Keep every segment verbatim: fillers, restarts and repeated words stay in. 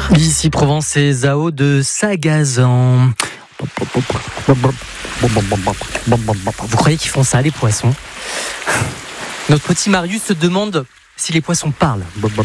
Ici Provence et Zao de Sagazan. Vous croyez qu'ils font ça, les poissons ? Notre petit Marius se demande si les poissons parlent.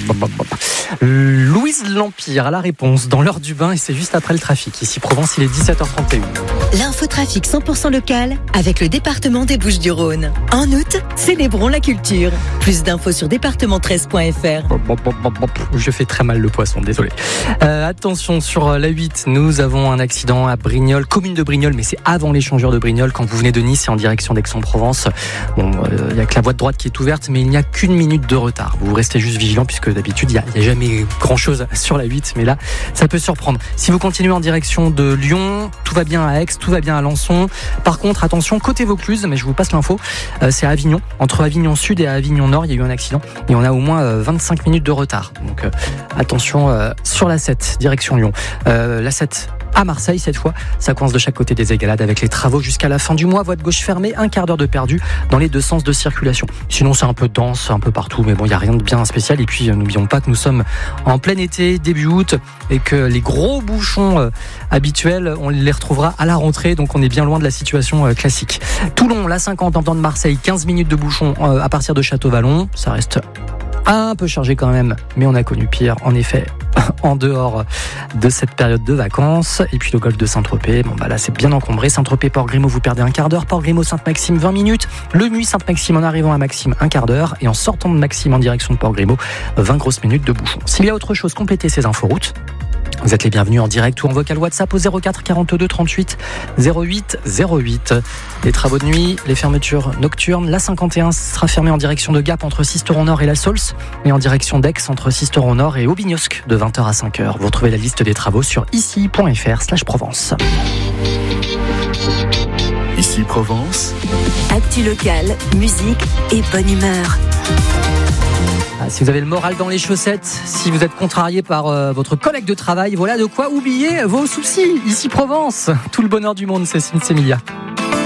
Louise L'Empire a la réponse dans l'heure du bain et c'est juste après le trafic. Ici Provence, il est dix-sept heures trente et un. L'infotrafic cent pour cent local avec le département des Bouches-du-Rhône. En août, célébrons la culture. Plus d'infos sur département treize point f r. Je fais très mal le poisson, désolé. Euh, attention, sur la huit, nous avons un accident à Brignoles, commune de Brignoles, mais c'est avant l'échangeur de Brignoles. Quand vous venez de Nice et en direction d'Aix-en-Provence, bon, il euh, n'y a que la voie de droite qui est ouverte, mais il n'y a qu'une minute de retard. Vous restez juste vigilant puisque d'habitude, il n'y a, a jamais grand-chose sur la huit, mais là, ça peut surprendre. Si vous continuez en direction de Lyon, tout va bien à Aix, tout va bien à Alençon. Par contre, attention, côté Vaucluse, mais je vous passe l'info, euh, c'est à Avignon. Entre Avignon Sud et Avignon Nord, il y a eu un accident et on a au moins euh, vingt-cinq minutes de retard. Donc euh, attention euh, sur la sept, direction Lyon. Euh, la sept à Marseille cette fois, ça coince de chaque côté des égalades avec les travaux jusqu'à la fin du mois. Voie de gauche fermée, un quart d'heure de perdu dans les deux sens de circulation. Sinon c'est un peu dense, un peu partout, mais bon, il n'y a rien de bien spécial. Et puis n'oublions pas que nous sommes en plein été, début août, et que les gros bouchons euh, habituels, on les retrouvera à la rentrée, donc on est bien loin de la situation euh, classique. Toulon, la cinquante en temps de Marseille, quinze minutes de bouchons euh, à partir de Château-Vallon, ça reste un peu chargé quand même, mais on a connu pire, en effet, en dehors de cette période de vacances. Et puis le golfe de Saint-Tropez, bon bah là c'est bien encombré. Saint-Tropez, Port-Grimaud, vous perdez un quart d'heure. Port-Grimaud, Sainte-Maxime, vingt minutes. Le Muy, Sainte-Maxime en arrivant à Maxime, un quart d'heure. Et en sortant de Maxime en direction de Port-Grimaud, vingt grosses minutes de bouchon. S'il y a autre chose, complétez ces inforoutes. Vous êtes les bienvenus en direct ou en vocal WhatsApp au zéro quatre quarante-deux trente-huit zéro huit zéro huit. Les travaux de nuit, les fermetures nocturnes. La cinquante et un sera fermée en direction de Gap entre Sisteron-Nord et La Saulce, et en direction d'Aix entre Sisteron-Nord et Aubignosc de vingt heures à cinq heures. Vous retrouvez la liste des travaux sur ici point f r slash Provence. Ici Provence. Actu locale, musique et bonne humeur. Ah, si vous avez le moral dans les chaussettes, si vous êtes contrarié par euh, votre collègue de travail, voilà de quoi oublier vos soucis. Ici Provence, tout le bonheur du monde, c'est Cynthia Emilia.